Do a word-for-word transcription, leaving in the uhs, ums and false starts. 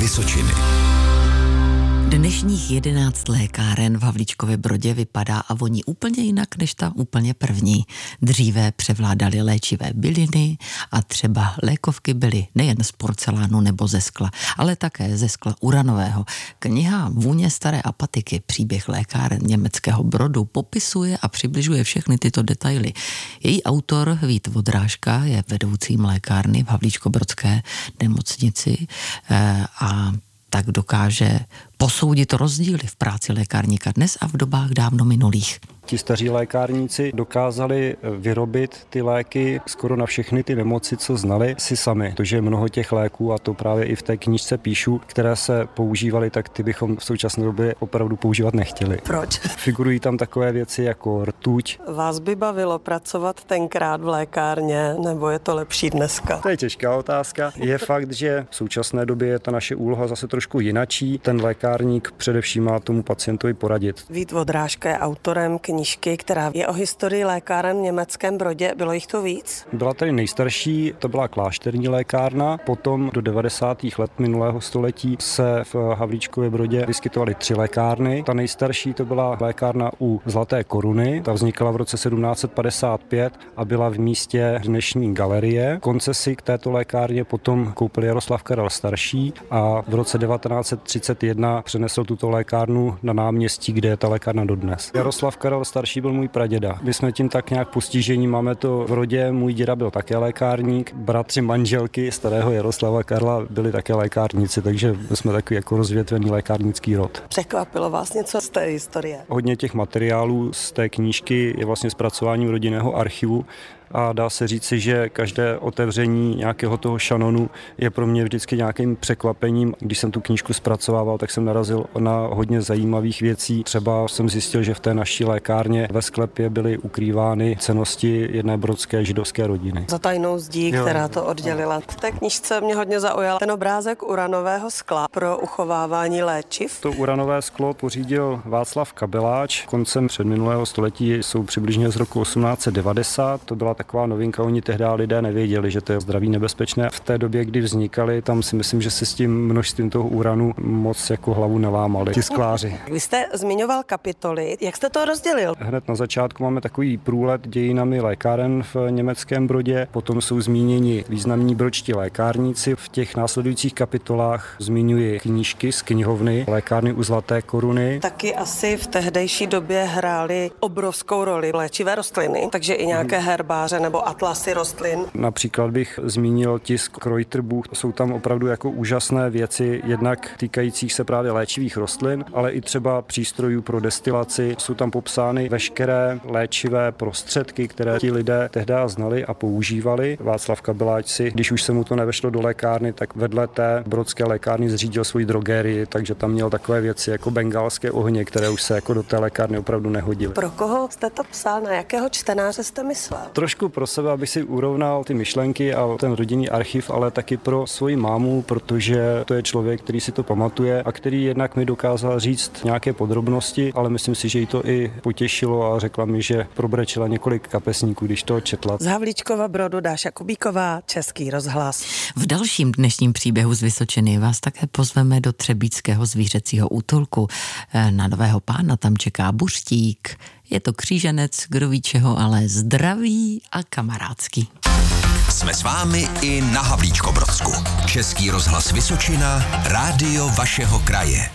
Vysočiny. Dnešních jedenáct lékáren v Havlíčkově Brodě vypadá a voní úplně jinak než ta úplně první. Dříve převládaly léčivé byliny a třeba lékovky byly nejen z porcelánu nebo ze skla, ale také ze skla uranového. Kniha Vůně staré apatiky, příběh lékáren německého Brodu popisuje a přibližuje všechny tyto detaily. Její autor Vít Vodrážka je vedoucím lékárny v Havlíčkobrodské nemocnici a tak dokáže posoudit rozdíly v práci lékárníka dnes a v dobách dávno minulých. Ti staří lékárníci dokázali vyrobit ty léky skoro na všechny ty nemoci, co znali, si sami. Protože mnoho těch léků, a to právě i v té knížce píšu, které se používaly, tak ty bychom v současné době opravdu používat nechtěli. Proč? Figurují tam takové věci jako rtuť. Vás by bavilo pracovat tenkrát v lékárně, nebo je to lepší dneska? To je těžká otázka. Je fakt, že v současné době je ta naše úloha zase trošku jinačí. Ten lékárník především má tomu pacientovi poradit. Vít Vodrážka je autorem knížky, která je o historii lékáren v německém Brodě. Bylo jich to víc? Byla tady nejstarší, to byla klášterní lékárna. Potom do devadesátých let minulého století se v Havlíčkově Brodě vyskytovaly tři lékárny. Ta nejstarší to byla lékárna u Zlaté Koruny. Ta vznikala v roce sedmnáct set padesát pět a byla v místě dnešní galerie. Koncesi k této lékárně potom koupil Jaroslav Karel starší a v roce devatenáct set třicet jedna přenesl tuto lékárnu na náměstí, kde je ta lékárna dodnes. Jaroslav Karel starší byl můj praděda. My jsme tím tak nějak postižení, máme to v rodě, můj děda byl také lékárník, bratři manželky starého Jaroslava Karla byli také lékárníci, takže jsme takový jako rozvětvený lékárnický rod. Překvapilo vás něco z té historie? Hodně těch materiálů z té knížky je vlastně zpracováním rodinného archivu. A dá se říci, že každé otevření nějakého toho šanonu je pro mě vždycky nějakým překvapením. Když jsem tu knížku zpracovával, tak jsem narazil na hodně zajímavých věcí. Třeba jsem zjistil, že v té naší lékárně ve sklepě byly ukrývány cennosti jedné brodské židovské rodiny. Za tajnou zdí, jo, která to oddělila. V té knížce mě hodně zaujal ten obrázek uranového skla pro uchovávání léčiv. To uranové sklo pořídil Václav Kabeláč. Koncem předminulého století jsou přibližně z roku osmnáct set devadesát. To byla taková novinka, oni tehdy lidé nevěděli, že to je zdraví nebezpečné. V té době, kdy vznikaly, tam si myslím, že se s tím množstvím toho uranu moc jako hlavu nelámali ti skláři. Vy jste zmiňoval kapitoly, jak jste to rozdělil? Hned na začátku máme takový průlet dějinami lékáren v německém Brodě, potom jsou zmíněni významní brodští lékárníci. V těch následujících kapitolách zmiňuji knížky z knihovny lékárny u Zlaté Koruny. Taky asi v tehdejší době hrály obrovskou roli léčivé rostliny, takže i nějaké herbáře nebo atlasy rostlin. Například bych zmínil tisk Kreuterbuch. Jsou tam opravdu jako úžasné věci, jednak týkajících se právě léčivých rostlin, ale i třeba přístrojů pro destilaci. Jsou tam popsány veškeré léčivé prostředky, které ti lidé tehdy znali a používali. Václav Kabeláč si, když už se mu to nevešlo do lékárny, tak vedle té brodské lékárny zřídil svoji drogérii, takže tam měl takové věci jako bengálské ohně, které už se jako do té lékárny opravdu nehodily. Pro koho jste to psal, na jakého čtenáře jste myslel? Trošku pro sebe, aby si urovnal ty myšlenky a ten rodinný archiv, ale taky pro svoji mámu, protože to je člověk, který si to pamatuje a který jednak mi dokázal říct nějaké podrobnosti, ale myslím si, že jí to i potěšilo a řekla mi, že probrečela několik kapesníků, když to četla. Z Havlíčkova Brodu Dáša Kubíková, Český rozhlas. V dalším dnešním příběhu z Vysočiny vás také pozveme do Třebíčského zvířecího útulku. Na Nového Pána tam čeká buřtík. Je to kříženec, kdo ví čeho, ale zdravý a kamarádský. Jsme s vámi i na Havlíčkobrodsku. Český rozhlas Vysočina, rádio vašeho kraje.